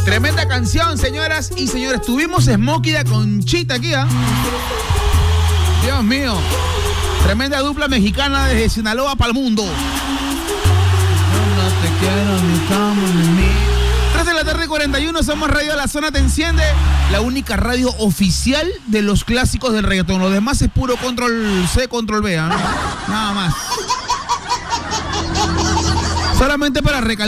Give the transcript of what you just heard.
Tremenda canción, señoras y señores. Tuvimos Smokey de Conchita aquí, ¿ah? Dios mío. Tremenda dupla mexicana desde Sinaloa para el mundo. No te quiero ni como ni mí. 3 de la tarde 41, somos Radio La Zona Te Enciende, la única radio oficial de los clásicos del reggaetón. Lo demás es puro control C, control B, ¿eh? Nada más. Solamente para recalcar.